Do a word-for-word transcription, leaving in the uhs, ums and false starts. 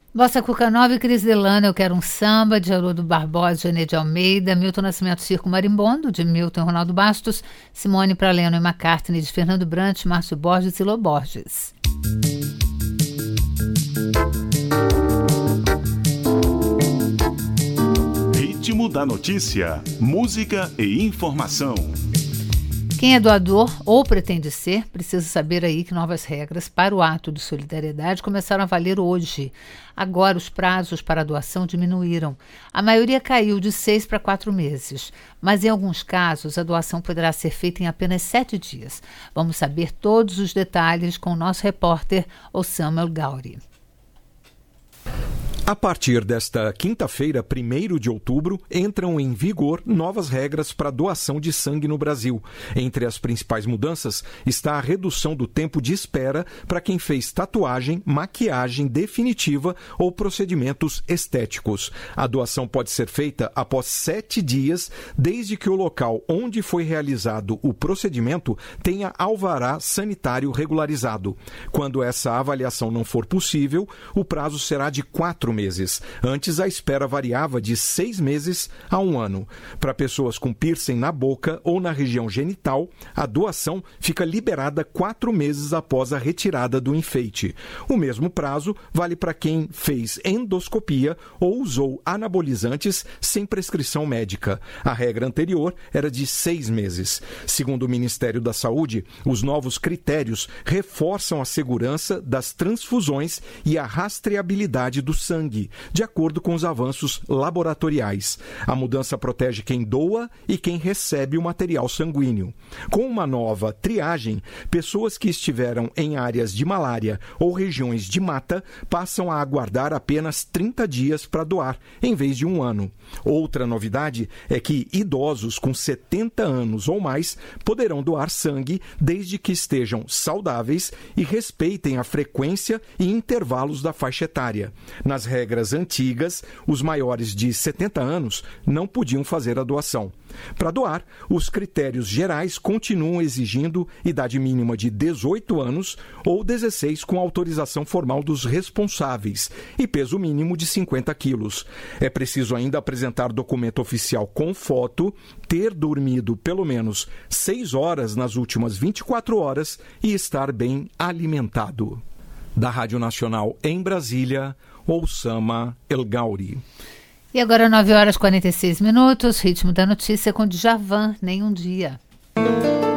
Bossa Cuca Nova e Cris Delano, Eu Quero um Samba, de Haroldo Barbosa, Genê de Almeida, Milton Nascimento, Circo Marimbondo, de Milton e Ronaldo Bastos, Simone para Lennon e McCartney, de Fernando Brant, Márcio Borges e Lô Borges. Ritmo da notícia, música e informação. Quem é doador ou pretende ser, precisa saber aí que novas regras para o ato de solidariedade começaram a valer hoje. Agora os prazos para a doação diminuíram. A maioria caiu de seis para quatro meses, mas em alguns casos a doação poderá ser feita em apenas sete dias. Vamos saber todos os detalhes com o nosso repórter Osama El Gauri. A partir desta quinta-feira, primeiro de outubro, entram em vigor novas regras para doação de sangue no Brasil. Entre as principais mudanças está a redução do tempo de espera para quem fez tatuagem, maquiagem definitiva ou procedimentos estéticos. A doação pode ser feita após sete dias, desde que o local onde foi realizado o procedimento tenha alvará sanitário regularizado. Quando essa avaliação não for possível, o prazo será de quatro meses. meses. Antes, a espera variava de seis meses a um ano. Para pessoas com piercing na boca ou na região genital, a doação fica liberada quatro meses após a retirada do enfeite. O mesmo prazo vale para quem fez endoscopia ou usou anabolizantes sem prescrição médica. A regra anterior era de seis meses. Segundo o Ministério da Saúde, os novos critérios reforçam a segurança das transfusões e a rastreabilidade do sangue, de acordo com os avanços laboratoriais. A mudança protege quem doa e quem recebe o material sanguíneo. Com uma nova triagem, pessoas que estiveram em áreas de malária ou regiões de mata passam a aguardar apenas trinta dias para doar, em vez de um ano. Outra novidade é que idosos com setenta anos ou mais poderão doar sangue desde que estejam saudáveis e respeitem a frequência e intervalos da faixa etária. Nas regras antigas, os maiores de setenta anos não podiam fazer a doação. Para doar, os critérios gerais continuam exigindo idade mínima de dezoito anos ou dezesseis com autorização formal dos responsáveis e peso mínimo de cinquenta quilos. É preciso ainda apresentar documento oficial com foto, ter dormido pelo menos seis horas nas últimas vinte e quatro horas e estar bem alimentado. Da Rádio Nacional em Brasília, Osama El Gauri. E agora nove horas e quarenta e seis minutos, ritmo da notícia com Djavan, Nem um Dia.